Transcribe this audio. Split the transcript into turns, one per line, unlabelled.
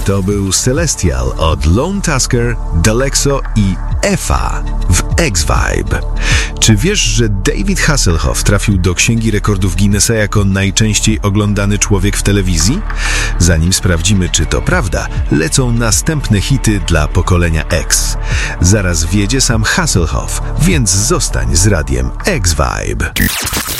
To był Celestial od Lone Tusker, Dalexo i Efa w X-Vibe. Czy wiesz, że David Hasselhoff trafił do Księgi Rekordów Guinnessa jako najczęściej oglądany człowiek w telewizji? Zanim sprawdzimy, czy to prawda, lecą następne hity dla pokolenia X. Zaraz wjedzie sam Hasselhoff, więc zostań z radiem X-Vibe.